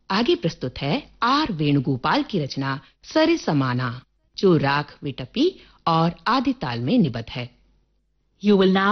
आगे प्रस्तुत है आर वेणुगोपाल की रचना सरिसमाना, जो राग विटपी और आदि ताल में निबद्ध है। You will now